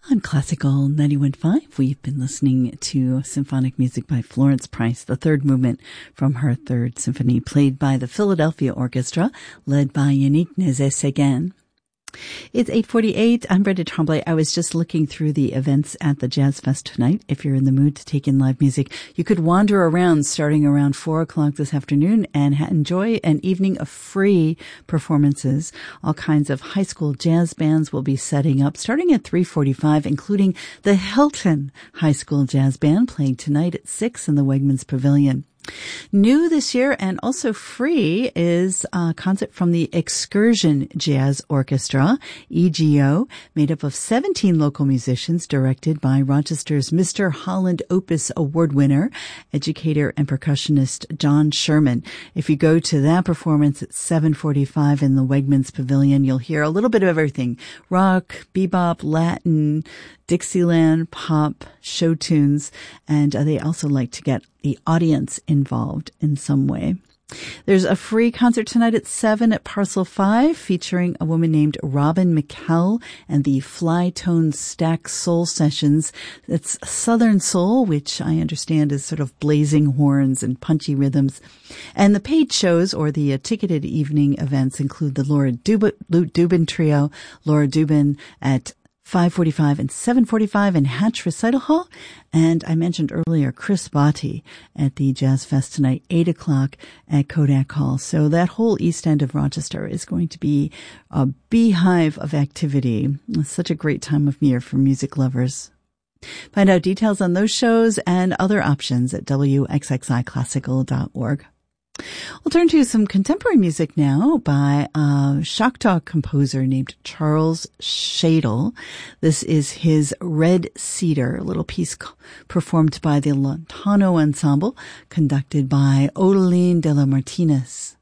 On Classical 91.5, we've been listening to symphonic music by Florence Price, the third movement from her third symphony, played by the Philadelphia Orchestra, led by Yannick Nézet-Séguin. It's 8:48. I'm Brenda Tremblay. I was just looking through the events at the Jazz Fest tonight. If you're in the mood to take in live music, you could wander around starting around 4 o'clock this afternoon and enjoy an evening of free performances. All kinds of high school jazz bands will be setting up starting at 3:45, including the Hilton High School Jazz Band playing tonight at 6 in the Wegmans Pavilion. New this year and also free is a concert from the Excursion Jazz Orchestra, EGO, made up of 17 local musicians, directed by Rochester's Mr. Holland Opus Award winner, educator and percussionist John Sherman. If you go to that performance at 7:45 in the Wegmans Pavilion, you'll hear a little bit of everything: rock, bebop, Latin, Dixieland, pop, show tunes, and they also like to get the audience involved in some way. There's a free concert tonight at 7 at Parcel 5 featuring a woman named Robin McKell and the Flytone Stack Soul Sessions. It's Southern Soul, which I understand is sort of blazing horns and punchy rhythms. And the paid shows or the ticketed evening events include the Laura Dubin Trio, Laura Dubin at 5:45 and 7:45 in Hatch Recital Hall. And I mentioned earlier Chris Botti at the Jazz Fest tonight, 8 o'clock at Kodak Hall. So that whole east end of Rochester is going to be a beehive of activity. It's such a great time of year for music lovers. Find out details on those shows and other options at wxxiclassical.org. We'll turn to some contemporary music now by a Choctaw composer named Charles Shadle. This is his Red Cedar, a little piece performed by the Lontano Ensemble, conducted by Odeline de la Martinez.